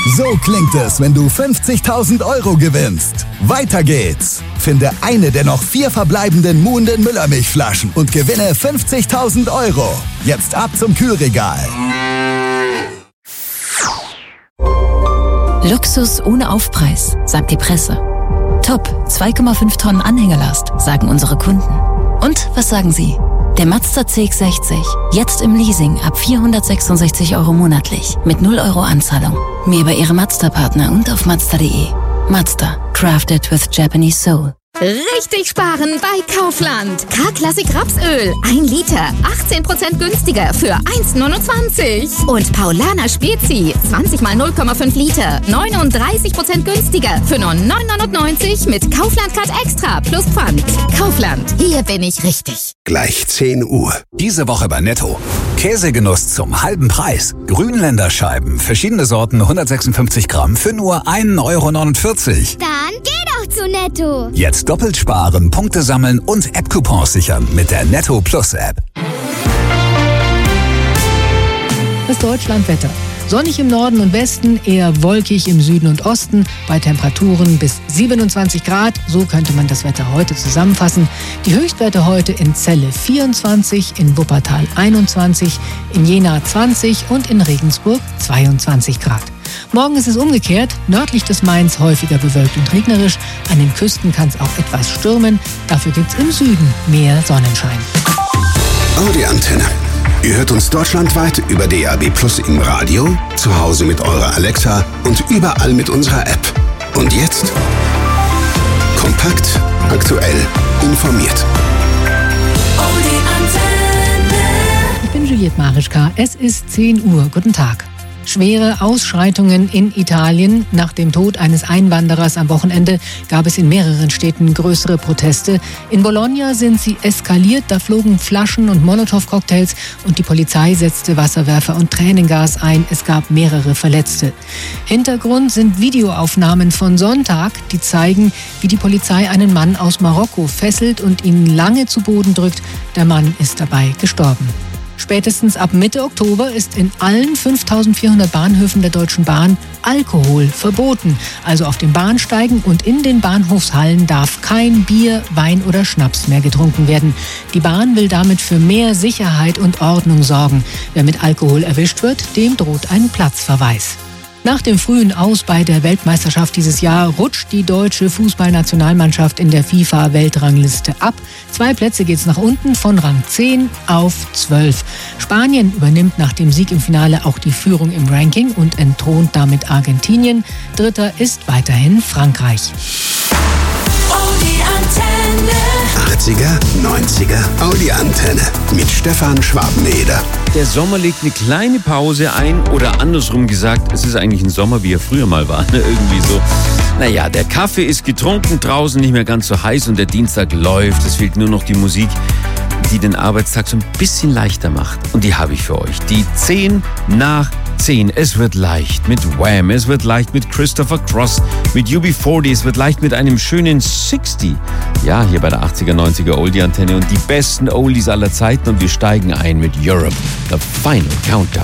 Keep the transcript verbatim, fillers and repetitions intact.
So klingt es, wenn du fünfzigtausend Euro gewinnst. Weiter geht's. Finde eine der noch vier verbleibenden Muhnden Müllermilchflaschen und gewinne fünfzigtausend Euro. Jetzt ab zum Kühlregal. Luxus ohne Aufpreis, sagt die Presse. Top, zwei Komma fünf Tonnen Anhängerlast, sagen unsere Kunden. Und was sagen Sie? Der Mazda C X sechzig, jetzt im Leasing ab vierhundertsechsundsechzig Euro monatlich, mit null Euro Anzahlung. Mehr bei Ihrem Mazda-Partner und auf Mazda punkt de. Mazda, crafted with Japanese soul. Richtig sparen bei Kaufland. K-Klassik Rapsöl. ein Liter. achtzehn Prozent günstiger für eins Komma neunundzwanzig. Und Paulaner Spezi. zwanzig mal null Komma fünf Liter. neununddreißig Prozent günstiger für nur neun neunundneunzig mit Kaufland Card Extra plus Pfand. Kaufland. Hier bin ich richtig. Gleich zehn Uhr. Diese Woche bei Netto. Käsegenuss zum halben Preis. Grünländerscheiben. Verschiedene Sorten, hundertsechsundfünfzig Gramm für nur ein Euro neunundvierzig. Dann geh doch zu Netto. Jetzt doppelt sparen, Punkte sammeln und App-Coupons sichern mit der Netto Plus App. Das Deutschlandwetter. Sonnig im Norden und Westen, eher wolkig im Süden und Osten, bei Temperaturen bis siebenundzwanzig Grad. So könnte man das Wetter heute zusammenfassen. Die Höchstwerte heute in Celle vierundzwanzig, in Wuppertal einundzwanzig, in Jena zwanzig und in Regensburg zweiundzwanzig Grad. Morgen ist es umgekehrt, nördlich des Mains häufiger bewölkt und regnerisch. An den Küsten kann es auch etwas stürmen. Dafür gibt es im Süden mehr Sonnenschein. Audi Antenne. Ihr hört uns deutschlandweit über D A B Plus im Radio, zu Hause mit eurer Alexa und überall mit unserer App. Und jetzt kompakt, aktuell, informiert. Audi Antenne. Ich bin Juliette Marischka. Es ist zehn Uhr. Guten Tag. Schwere Ausschreitungen in Italien. Nach dem Tod eines Einwanderers am Wochenende gab es in mehreren Städten größere Proteste. In Bologna sind sie eskaliert, da flogen Flaschen und Molotow-Cocktails und die Polizei setzte Wasserwerfer und Tränengas ein. Es gab mehrere Verletzte. Hintergrund sind Videoaufnahmen von Sonntag, die zeigen, wie die Polizei einen Mann aus Marokko fesselt und ihn lange zu Boden drückt. Der Mann ist dabei gestorben. Spätestens ab Mitte Oktober ist in allen fünftausendvierhundert Bahnhöfen der Deutschen Bahn Alkohol verboten. Also auf den Bahnsteigen und in den Bahnhofshallen darf kein Bier, Wein oder Schnaps mehr getrunken werden. Die Bahn will damit für mehr Sicherheit und Ordnung sorgen. Wer mit Alkohol erwischt wird, dem droht ein Platzverweis. Nach dem frühen Aus bei der Weltmeisterschaft dieses Jahr rutscht die deutsche Fußballnationalmannschaft in der FIFA-Weltrangliste ab. Zwei Plätze geht's nach unten, von Rang zehn auf zwölf. Spanien übernimmt nach dem Sieg im Finale auch die Führung im Ranking und entthront damit Argentinien. Dritter ist weiterhin Frankreich. Audi Antenne. achtziger, neunziger Audi Antenne mit Stefan Schwabeneder. Der Sommer legt eine kleine Pause ein oder andersrum gesagt, es ist eigentlich ein Sommer, wie er früher mal war, ne? Irgendwie so. Naja, der Kaffee ist getrunken, draußen nicht mehr ganz so heiß und der Dienstag läuft. Es fehlt nur noch die Musik, die den Arbeitstag so ein bisschen leichter macht. Und die habe ich für euch. Die zehn nach zehn. Es wird leicht mit Wham, es wird leicht mit Christopher Cross, mit U B vierzig, es wird leicht mit einem schönen sechzig. Ja, hier bei der achtziger, neunziger Oldie-Antenne und die besten Oldies aller Zeiten und wir steigen ein mit Europe, the Final Countdown.